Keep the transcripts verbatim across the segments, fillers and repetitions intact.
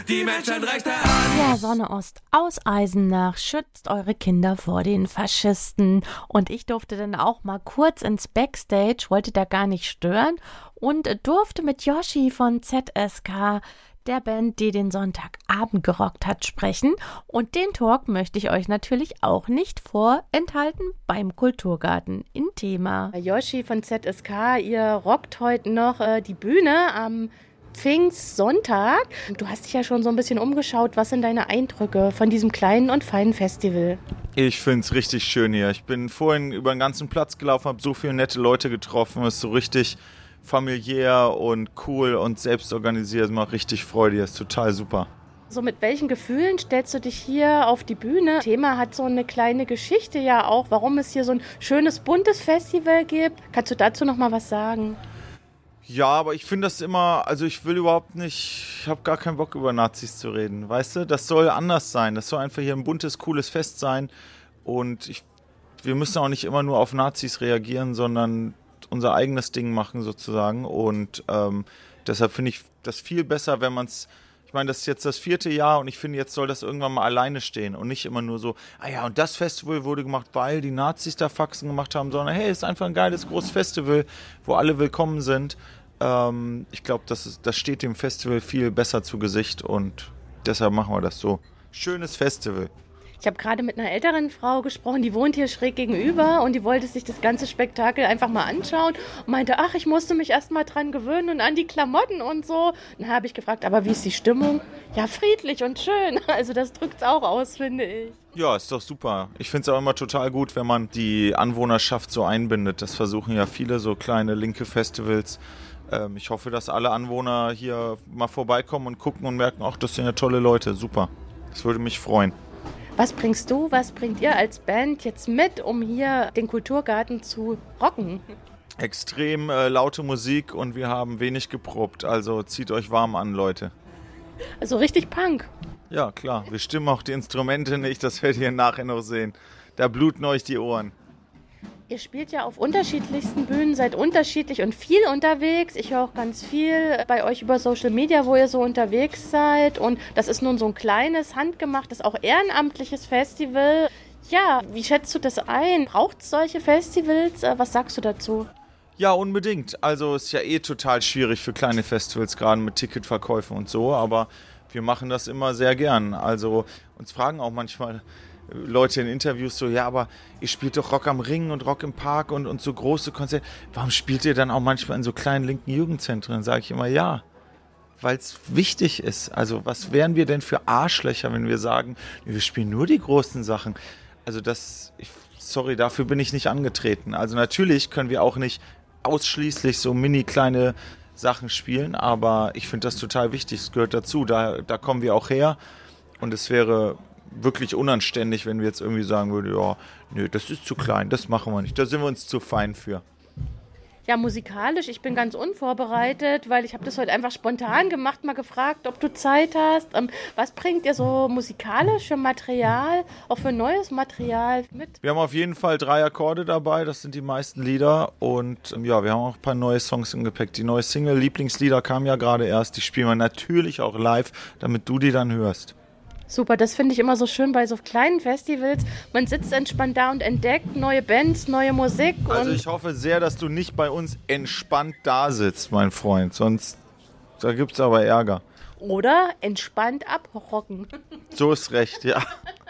die Menschenrechte an. Ja, Sonne Ost aus Eisenach schützt eure Kinder vor den Faschisten. Und ich durfte dann auch mal kurz ins Backstage, wollte da gar nicht stören und durfte mit Yoshi von Z S K, der Band, die den Sonntagabend gerockt hat, sprechen. Und den Talk möchte ich euch natürlich auch nicht vorenthalten beim Kulturgarten in Thema. Yoshi von Z S K, ihr rockt heute noch äh, die Bühne am Pfingstsonntag. Du hast dich ja schon so ein bisschen umgeschaut. Was sind deine Eindrücke von diesem kleinen und feinen Festival? Ich finde es richtig schön hier. Ich bin vorhin über den ganzen Platz gelaufen, habe so viele nette Leute getroffen. Es ist so richtig familiär und cool und selbst organisiert. Es macht richtig Freude. Es ist total super. So, mit welchen Gefühlen stellst du dich hier auf die Bühne? Das Thema hat so eine kleine Geschichte ja auch, warum es hier so ein schönes, buntes Festival gibt. Kannst du dazu noch mal was sagen? Ja, aber ich finde das immer, also ich will überhaupt nicht, ich habe gar keinen Bock über Nazis zu reden, weißt du? Das soll anders sein. Das soll einfach hier ein buntes, cooles Fest sein. Und ich, wir müssen auch nicht immer nur auf Nazis reagieren, sondern unser eigenes Ding machen sozusagen. Und ähm, deshalb finde ich das viel besser, wenn man es, ich meine, das ist jetzt das vierte Jahr und ich finde, jetzt soll das irgendwann mal alleine stehen und nicht immer nur so, ah ja, und das Festival wurde gemacht, weil die Nazis da Faxen gemacht haben, sondern hey, es ist einfach ein geiles, großes Festival, wo alle willkommen sind. Ähm, ich glaube, das, ist, das steht dem Festival viel besser zu Gesicht und deshalb machen wir das so. Schönes Festival. Ich habe gerade mit einer älteren Frau gesprochen, die wohnt hier schräg gegenüber und die wollte sich das ganze Spektakel einfach mal anschauen und meinte, ach, ich musste mich erst mal dran gewöhnen und an die Klamotten und so. Dann habe ich gefragt, aber wie ist die Stimmung? Ja, friedlich und schön. Also das drückt es auch aus, finde ich. Ja, ist doch super. Ich finde es auch immer total gut, wenn man die Anwohnerschaft so einbindet. Das versuchen ja viele so kleine linke Festivals. Ähm, ich hoffe, dass alle Anwohner hier mal vorbeikommen und gucken und merken, ach, das sind ja tolle Leute. Super. Das würde mich freuen. Was bringst du, was bringt ihr als Band jetzt mit, um hier den Kulturgarten zu rocken? Extrem äh, laute Musik und wir haben wenig geprobt, also zieht euch warm an, Leute. Also richtig Punk. Ja, klar, wir stimmen auch die Instrumente nicht, das werdet ihr nachher noch sehen. Da bluten euch die Ohren. Ihr spielt ja auf unterschiedlichsten Bühnen, seid unterschiedlich und viel unterwegs. Ich höre auch ganz viel bei euch über Social Media, wo ihr so unterwegs seid. Und das ist nun so ein kleines, handgemachtes, auch ehrenamtliches Festival. Ja, wie schätzt du das ein? Braucht es solche Festivals? Was sagst du dazu? Ja, unbedingt. Also es ist ja eh total schwierig für kleine Festivals, gerade mit Ticketverkäufen und so. Aber wir machen das immer sehr gern. Also uns fragen auch manchmal Leute in Interviews so, ja, aber ihr spielt doch Rock am Ring und Rock im Park und, und so große Konzerte. Warum spielt ihr dann auch manchmal in so kleinen linken Jugendzentren? Sage ich immer, ja, weil es wichtig ist. Also was wären wir denn für Arschlöcher, wenn wir sagen, wir spielen nur die großen Sachen? Also das, ich, sorry, dafür bin ich nicht angetreten. Also natürlich können wir auch nicht ausschließlich so mini kleine Sachen spielen, aber ich finde das total wichtig. Es gehört dazu, da, da kommen wir auch her und es wäre wirklich unanständig, wenn wir jetzt irgendwie sagen würden, ja, nö, das ist zu klein, das machen wir nicht, da sind wir uns zu fein für. Ja, musikalisch, ich bin ganz unvorbereitet, weil ich habe das heute einfach spontan gemacht, mal gefragt, ob du Zeit hast. Ähm, was bringt ihr so musikalisch für Material, auch für neues Material mit? Wir haben auf jeden Fall drei Akkorde dabei, das sind die meisten Lieder und ähm, ja, wir haben auch ein paar neue Songs im Gepäck. Die neue Single Lieblingslieder kam ja gerade erst, die spielen wir natürlich auch live, damit du die dann hörst. Super, das finde ich immer so schön bei so kleinen Festivals. Man sitzt entspannt da und entdeckt neue Bands, neue Musik. Also ich hoffe sehr, dass du nicht bei uns entspannt da sitzt, mein Freund. Sonst da gibt es aber Ärger. Oder entspannt abrocken. So ist recht, ja.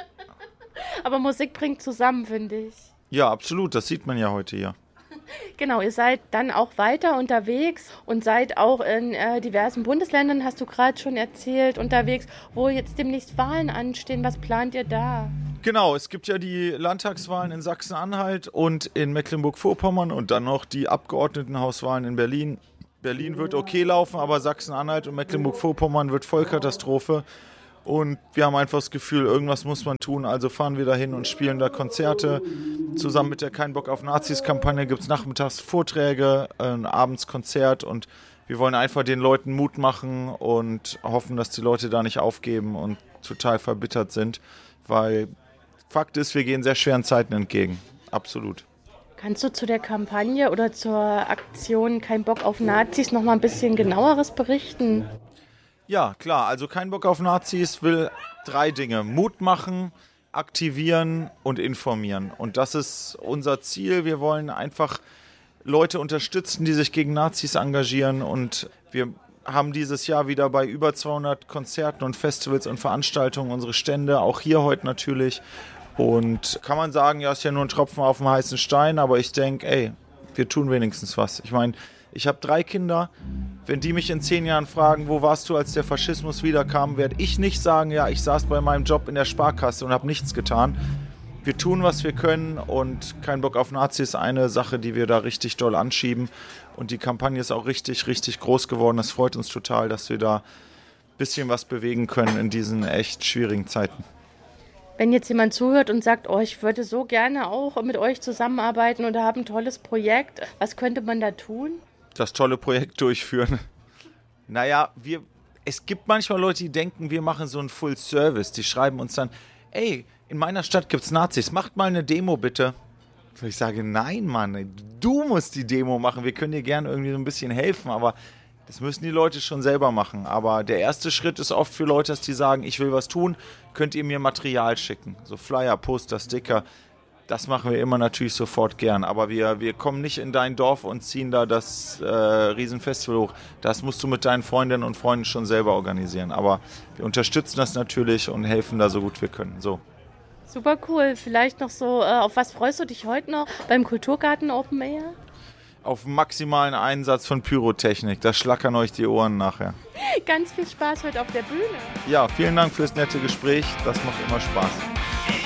Aber Musik bringt zusammen, finde ich. Ja, absolut. Das sieht man ja heute hier. Genau, ihr seid dann auch weiter unterwegs und seid auch in äh, diversen Bundesländern, hast du gerade schon erzählt, unterwegs, wo jetzt demnächst Wahlen anstehen. Was plant ihr da? Genau, es gibt ja die Landtagswahlen in Sachsen-Anhalt und in Mecklenburg-Vorpommern und dann noch die Abgeordnetenhauswahlen in Berlin. Berlin wird okay laufen, aber Sachsen-Anhalt und Mecklenburg-Vorpommern wird Vollkatastrophe. Und wir haben einfach das Gefühl, irgendwas muss man tun, also fahren wir dahin und spielen da Konzerte. Zusammen mit der Kein Bock auf Nazis-Kampagne gibt es nachmittags Vorträge, ein abends Konzert und wir wollen einfach den Leuten Mut machen und hoffen, dass die Leute da nicht aufgeben und total verbittert sind, weil Fakt ist, wir gehen sehr schweren Zeiten entgegen, absolut. Kannst du zu der Kampagne oder zur Aktion Kein Bock auf Nazis noch mal ein bisschen genaueres berichten? Ja, klar, also kein Bock auf Nazis will drei Dinge: Mut machen, aktivieren und informieren. Und das ist unser Ziel. Wir wollen einfach Leute unterstützen, die sich gegen Nazis engagieren. Und wir haben dieses Jahr wieder bei über zweihundert Konzerten und Festivals und Veranstaltungen unsere Stände, auch hier heute natürlich. Und kann man sagen, ja, ist ja nur ein Tropfen auf dem heißen Stein, aber ich denke, ey, wir tun wenigstens was. Ich meine, ich habe drei Kinder. Wenn die mich in zehn Jahren fragen, wo warst du, als der Faschismus wiederkam, werde ich nicht sagen, ja, ich saß bei meinem Job in der Sparkasse und habe nichts getan. Wir tun, was wir können, und kein Bock auf Nazis ist eine Sache, die wir da richtig doll anschieben. Und die Kampagne ist auch richtig, richtig groß geworden. Das freut uns total, dass wir da ein bisschen was bewegen können in diesen echt schwierigen Zeiten. Wenn jetzt jemand zuhört und sagt, oh, ich würde so gerne auch mit euch zusammenarbeiten oder habe ein tolles Projekt, was könnte man da tun? Das tolle Projekt durchführen. Naja, wir, es gibt manchmal Leute, die denken, wir machen so einen Full Service. Die schreiben uns dann, ey, in meiner Stadt gibt's Nazis, macht mal eine Demo bitte. Ich sage, nein, Mann, du musst die Demo machen. Wir können dir gerne irgendwie so ein bisschen helfen, aber das müssen die Leute schon selber machen. Aber der erste Schritt ist oft für Leute, dass die sagen, ich will was tun, könnt ihr mir Material schicken. So Flyer, Poster, Sticker. Das machen wir immer natürlich sofort gern, aber wir, wir kommen nicht in dein Dorf und ziehen da das äh, Riesenfestival hoch. Das musst du mit deinen Freundinnen und Freunden schon selber organisieren. Aber wir unterstützen das natürlich und helfen da so gut wir können. So. Super cool. Vielleicht noch so, äh, auf was freust du dich heute noch beim Kulturgarten Open Air? Auf maximalen Einsatz von Pyrotechnik. Da schlackern euch die Ohren nachher. Ganz viel Spaß heute auf der Bühne. Ja, vielen Dank fürs nette Gespräch. Das macht immer Spaß.